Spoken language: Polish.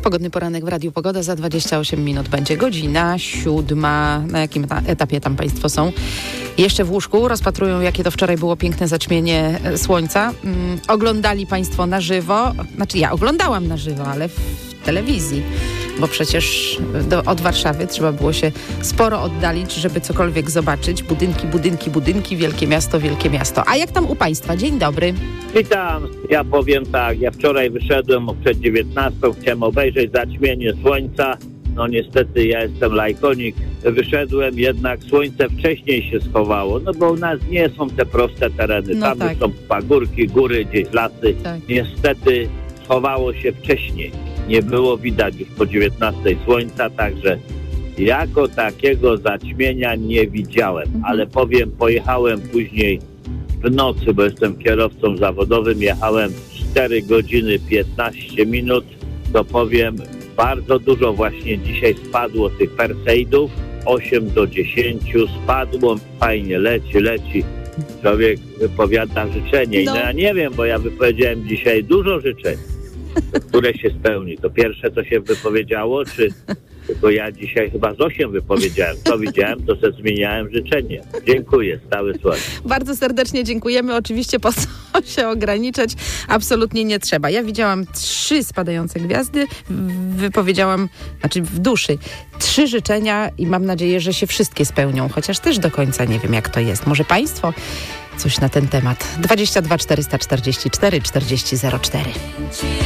Pogodny poranek w Radiu Pogoda. Za 28 minut będzie godzina 7. Na jakim etapie tam Państwo są? Jeszcze w łóżku rozpatrują, jakie to wczoraj było piękne zaćmienie słońca. Oglądali Państwo na żywo. Znaczy ja oglądałam na żywo, ale w telewizji. Bo przecież od Warszawy trzeba było się sporo oddalić, żeby cokolwiek zobaczyć. Budynki, wielkie miasto. A jak tam u Państwa? Dzień dobry. Witam. Ja powiem tak, ja wczoraj wyszedłem przed 19, chciałem obejrzeć zaćmienie słońca. No niestety ja jestem lajkonik. Wyszedłem, jednak słońce wcześniej się schowało, no bo u nas nie są te proste tereny. No tam tak. Są pagórki, góry, gdzieś lasy. Tak. Niestety schowało się wcześniej. Nie było widać już po 19 słońca, także jako takiego zaćmienia nie widziałem. Ale powiem, pojechałem później w nocy, bo jestem kierowcą zawodowym, jechałem 4 godziny 15 minut, to powiem, bardzo dużo właśnie dzisiaj spadło tych perseidów, 8 do 10 spadło, fajnie leci. Człowiek wypowiada życzenie. No. I ja nie wiem, bo ja wypowiedziałem dzisiaj dużo życzeń, które się spełni. To pierwsze, co się wypowiedziało, czy tylko ja dzisiaj chyba z 8 wypowiedziałem. Co widziałem, to sobie zmieniałem życzenie. Dziękuję, stały słoń. Bardzo serdecznie dziękujemy. Oczywiście po co się ograniczać? Absolutnie nie trzeba. Ja widziałam 3 spadające gwiazdy. Wypowiedziałam, znaczy w duszy, 3 życzenia i mam nadzieję, że się wszystkie spełnią. Chociaż też do końca nie wiem, jak to jest. Może Państwo coś na ten temat. 22 444 40 04.